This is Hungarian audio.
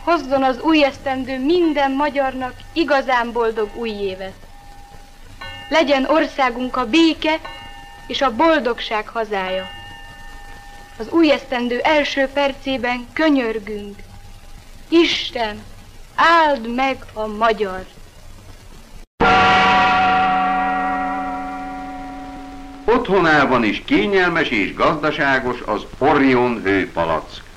hozzon az új esztendő minden magyarnak igazán boldog új évet. Legyen országunk a béke és a boldogság hazája. Az új esztendő első percében könyörgünk. Isten, áld meg a magyar! Otthonában is kényelmes és gazdaságos az Orion hőpalack.